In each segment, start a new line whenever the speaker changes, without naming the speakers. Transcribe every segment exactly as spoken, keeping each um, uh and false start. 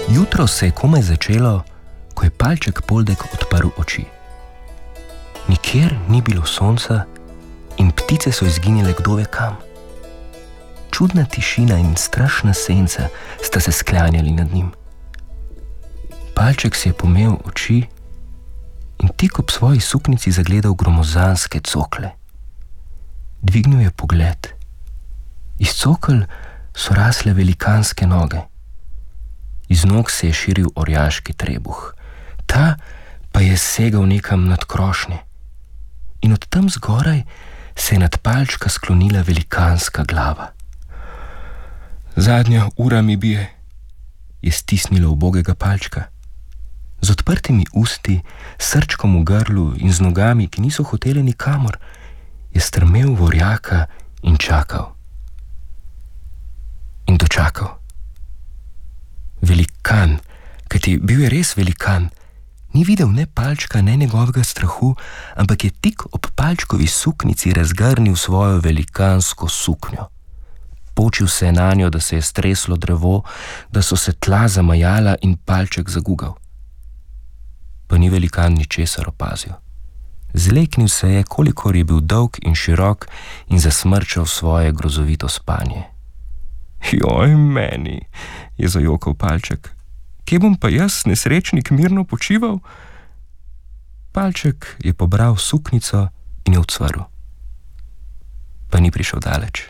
Jutro se je komaj začelo, ko je palček Poldek odprl oči. Nikjer ni bilo sonca in ptice so izginile kdo ve kam. Čudna tišina in strašna senca sta se sklanjali nad njim. Palček si je pomel oči in tik ob svoji suknici zagledal gromozanske cokle. Dvignil je pogled. Iz cokel so rasle velikanske noge. Iz nog se je širil orjaški trebuh. Ta pa je segal nekam nad krošnje. In od tam zgoraj se je nad palčka sklonila velikanska glava. Zadnja ura mi bije, je stisnila ubogega palčka. Z odprtimi usti, srčkom v grlu in z nogami, ki niso hotele nikamor, je strmel v orjaka in čakal. In dočakal. Velikan, kajti bil je res velikan, ni videl ne palčka, ne njegovega strahu, ampak je tik ob palčkovi suknici razgrnil svojo velikansko suknjo. Počil se je nanjo, da se je streslo drevo, da so se tla zamajala in palček zagugal. Pa ni velikan ničesar opazil. Zleknil se je, kolikor je bil dolg in širok, in zasmrčal svoje grozovito spanje. Joj, meni, je zajokal palček. Kje bom pa jaz, nesrečnik, mirno počival? Palček je pobral suknico in jo ucvrl. Pa ni prišel daleč.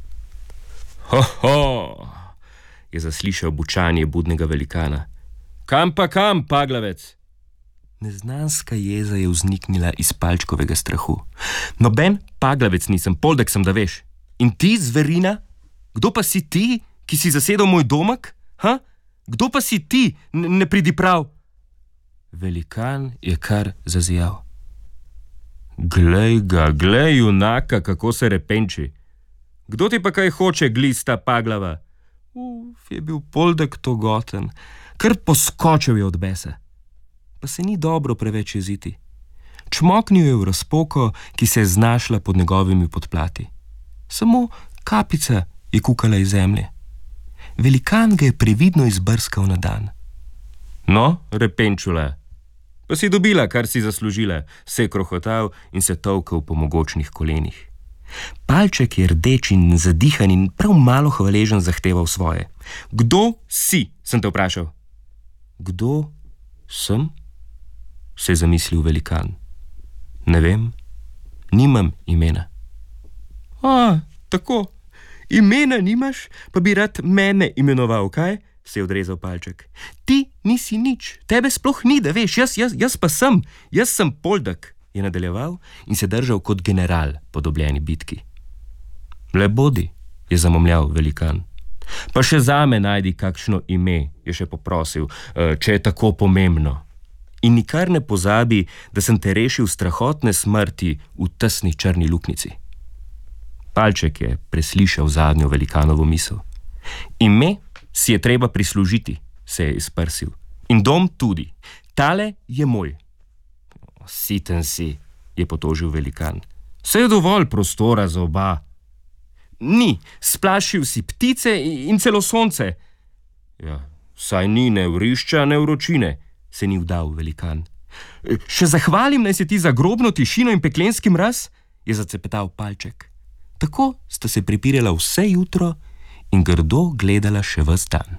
Ho, ho, je zaslišal bučanje budnega velikana. Kam pa kam, paglavec? Neznanska jeza je vzniknila iz palčkovega strahu. Noben paglavec nisem, Poldek sem, da veš. In ti, zverina? Kdo pa si ti, ki si zasedel moj domek? Ha? Kdo pa si ti, ne pridi prav? Velikan je kar zazijal. Glej ga, glej junaka, kako se repenči. Kdo ti pa kaj hoče, glista paglava? Uf, je bil Poldek togoten, kar poskočil je od besa. Pa se ni dobro preveč jeziti. Čmoknil je v razpoko, ki se je znašla pod njegovimi podplati. Samo kapica je kukala iz zemlje. Velikan ga je previdno izbrskal na dan. No, repenčula, pa si dobila, kar si zaslužila, se je krohotal in se tolkel po mogočnih kolenih. Palček je rdeč in zadihan in prav malo hvaležen zahteval svoje. Kdo si, sem te vprašal. Kdo sem? Se je zamislil velikan. Ne vem, nimam imena. A, tako. Imena nimaš, pa bi rad mene imenoval, kaj? Se je odrezal palček. Ti nisi nič, tebe sploh ni, da veš, jaz, jaz, jaz pa sem, jaz sem Poldek, je nadaljeval in se držal kot general po dobljeni bitki. Le bodi, je zamomljal velikan. Pa še zame najdi kakšno ime, je še poprosil, če je tako pomembno. In nikar ne pozabi, da sem te rešil strahotne smrti v tesni črni luknjici. Palček je preslišal zadnjo velikanovo misel. Ime si je treba prislužiti, se je izprsil. In dom tudi. Tale je moj. Siten si, je potožil velikan. Saj je dovolj prostora za oba. Ni, splašil si ptice in celo sonce. Ja, saj ni ne vrišča, ne vročine, se ni vdal velikan. Še zahvalim naj se ti za grobno tišino in peklenski mraz, je zacepetal palček. Tako sta se pripirala vse jutro in grdo gledala še ves dan.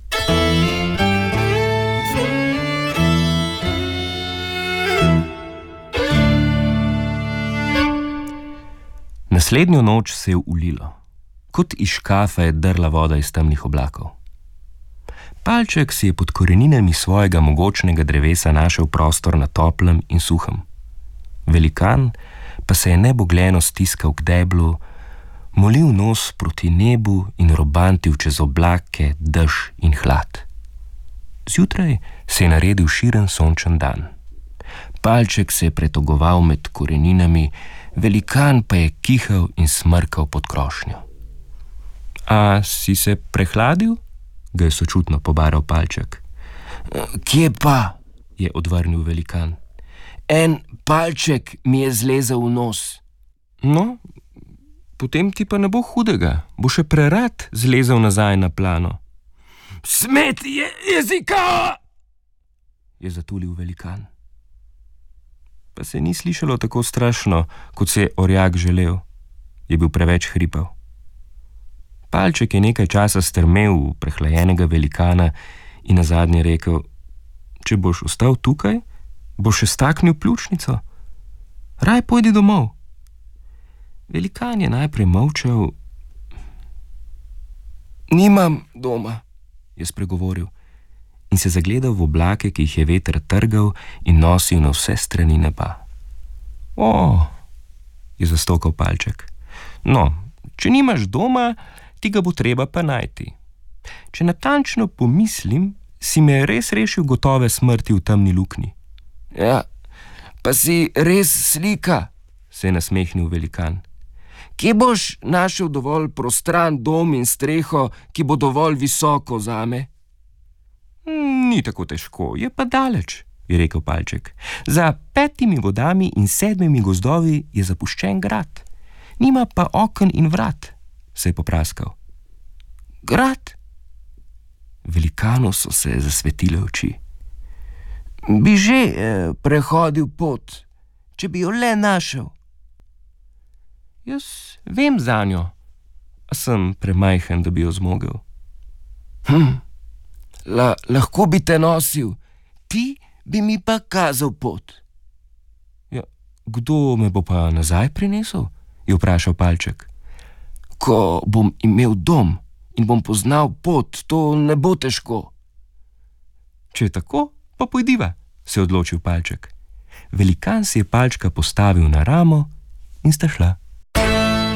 Naslednjo noč se je ulilo. Kot iz škafa je drla voda iz temnih oblakov. Palček si je pod koreninami svojega mogočnega drevesa našel prostor na toplem in suhem. Velikan pa se je nebogljeno stiskal k deblu, molil nos proti nebu in robantil čez oblake, dež in hlad. Zjutraj se je naredil širen sončen dan. Palček se je pretogoval med koreninami, velikan pa je kihal in smrkal pod krošnjo. A si se prehladil? Ga je sočutno pobaral palček. Kje pa? Je odvrnil velikan. En palček mi je zlezel v nos. No, potem ti pa ne bo hudega, bo še prerad zlezel nazaj na plano. Smeti je jezika! Je zatulil velikan. Pa se ni slišalo tako strašno, kot se je orjak želel. Je bil preveč hripav. Palček je nekaj časa strmel v prehlajenega velikana in nazadnje rekel: če boš ostal tukaj, boš še staknil pljučnico. Raj pojdi domov. Velikan je najprej molčal. Nimam doma, je spregovoril in se zagledal v oblake, ki jih je veter trgal in nosil na vse strani neba. O, je zastokal palček. No, če nimaš doma, ti ga bo treba pa najti. Če natančno pomislim, si me res rešil gotove smrti v temni luknji. Ja, pa si res slika, se je nasmehnil velikan. Kje boš našel dovolj prostran dom in streho, ki bo dovolj visoko zame? Ni tako težko, je pa daleč, je rekel palček. Za petimi vodami in sedmimi gozdovi je zapuščen grad. Nima pa oken in vrat, se je popraskal. Grad? Velikanu so se zasvetile oči. Bi že eh, prehodil pot, če bi jo le našel. Jaz vem zanjo, a sem premajhen, da bi jo zmogel. Hm, la, lahko bi te nosil, ti bi mi pa kazal pot. Ja, kdo me bo pa nazaj prinesel? Je vprašal palček. Ko bom imel dom in bom poznal pot, to ne bo težko. Če je tako, pa pojdiva, se je odločil palček. Velikan si je palčka postavil na ramo in sta šla.